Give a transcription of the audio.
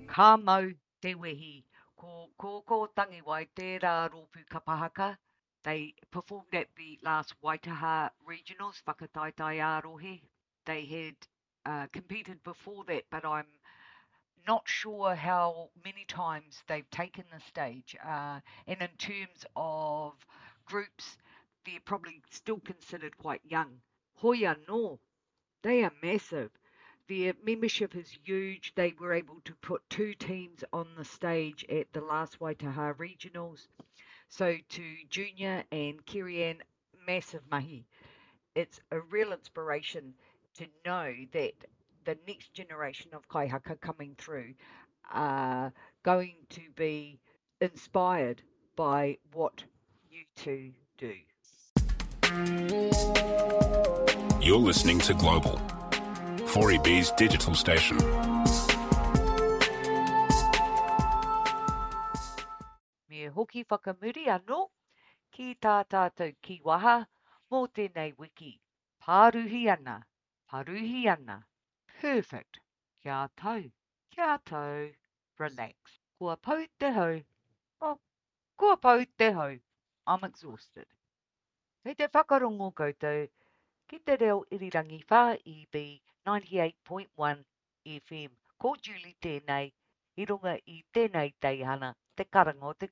Ka mau te wehi, ko tangi wai tērā rōpū kapahaka. They performed at the last Waitaha Regionals, whakataitai ārohe. They had competed before that, but I'm not sure how many times they've taken the stage. And in terms of groups, they're probably still considered quite young. Hoia no, they are massive. Their membership is huge. They were able to put 2 teams on the stage at the last Waitaha Regionals. So to Junior and Kirianne, massive mahi. It's a real inspiration to know that the next generation of kaihaka coming through are going to be inspired by what you two do. You're listening to Global, 4EB's digital station. Me hoki whakamuri anō ki tā tātou ki waha mō tēnei wiki. Pāruhi ana, pāruhi ana. Perfect. Kia tau, relax. Kua pau te hau. Oh, kua pau te hau. I'm exhausted. Hei te whakarongo koutou, ki te reo irirangi whā EB 98.1 FM. Ko Julie tēnei, i runga i tēnei teihana, te karango te